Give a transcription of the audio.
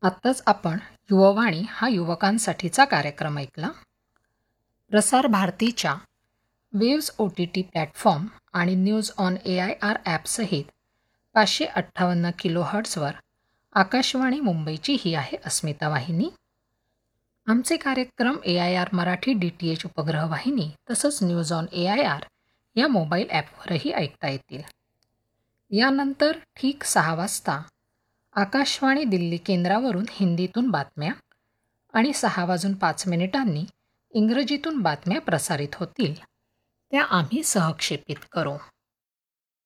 आत्ताच आपण युववाणी हा युवकांसाठीचा कार्यक्रम ऐकला. प्रसार भारतीच्या वेव्ज OTT प्लॅटफॉर्म आणि न्यूज ऑन AIR ॲपसहित 558 किलोहर्ट्झवर आकाशवाणी मुंबईची ही आहे अस्मिता वाहिनी. आमचे कार्यक्रम AIR मराठी DTH उपग्रह वाहिनी तसंच न्यूज ऑन AIR या मोबाईल ॲपवरही ऐकता येतील. यानंतर ठीक 6 वाजता आकाशवाणी दिल्ली केंद्रावरून हिंदीतून बातम्या आणि 6:05 इंग्रजीतून बातम्या प्रसारित होतील. त्या आम्ही सहक्षेपित करू.